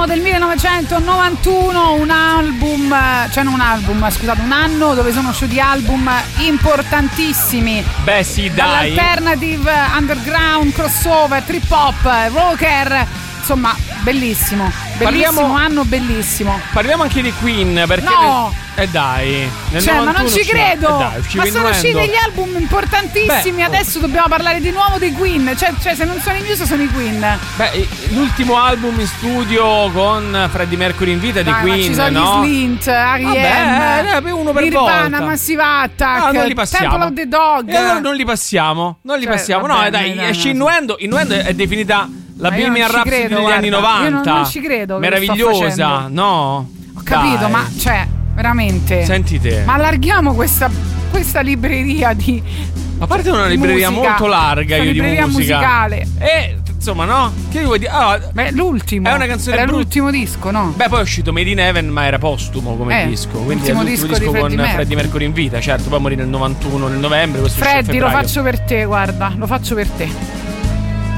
del 1991, un album, cioè non un album, scusate, un anno dove sono usciti album importantissimi. Beh sì, dai. Dall'alternative, underground, crossover, trip hop, rocker, insomma, bellissimo. Bellissimo anno, bellissimo. Parliamo anche di Queen, perché no. Dai, cioè, ma non ci credo. Dai, ma sono usciti degli album importantissimi. Adesso dobbiamo parlare di nuovo dei Queen. Cioè, se non sono i Muse, sono i Queen. Beh, l'ultimo album in studio con Freddie Mercury in vita di Queen, ma ci sono no? gli Slint, R.E.M., uno per Nirvana, volta. Massive Attack, non li passiamo. Temple of the Dog. E allora non li passiamo. Vabbè, no, dai, esce Innuendo è definita la Bohemian Rhapsody degli anni 90. Io non ci credo. Meravigliosa, no? Ho capito, dai. ma cioè, veramente. Senti te. Ma allarghiamo questa libreria di. A parte una libreria musica, molto larga, io di musica. Musicale. E insomma, no? Che vuoi dire? Beh, l'ultimo. È una canzone era l'ultimo disco, no? Beh, poi è uscito Made in Heaven, ma era postumo come disco. Quindi è l'ultimo disco con Freddie Mercury in vita. Certo, poi morì nel 91, nel novembre. Freddy, lo faccio per te, guarda, lo faccio per te.